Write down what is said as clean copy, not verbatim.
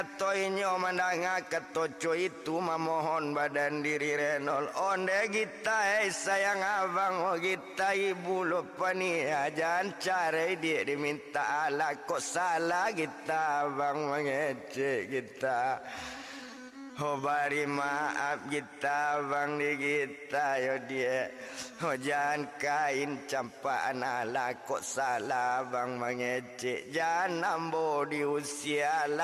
Toinyo mandanga ketoco itu memohon badan diri renol onde kita sayang abang oh kita ibu lupa ni ajan cari dia diminta ala kok salah kita abang mengecek kita oh bari maaf kita bang di kita yo dia oh jangan kain campaan ala kok salah bang mengecek jangan nambo di usia